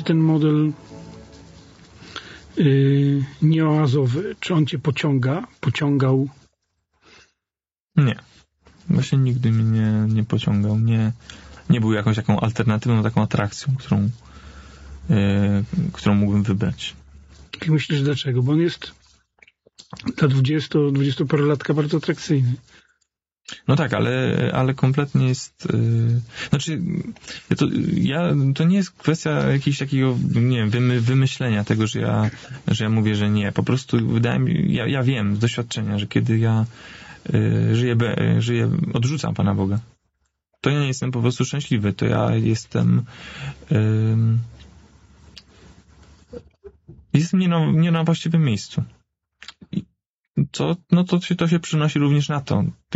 ten model nieoazowy, czy on cię pociągał? Nie. Właśnie nigdy mnie nie pociągał. Nie był jakąś taką alternatywną, taką atrakcją, którą mógłbym wybrać. Jak myślisz dlaczego? Bo on jest dla 20-parolatka bardzo atrakcyjny. No tak, ale kompletnie jest... to nie jest kwestia jakiegoś takiego, nie wiem, wymyślenia tego, że ja mówię, że nie. Po prostu wydaje mi, ja wiem z doświadczenia, że kiedy ja odrzucam Pana Boga, to ja nie jestem po prostu szczęśliwy. To ja jestem... Jestem nie na właściwym miejscu. To się przynosi również na to.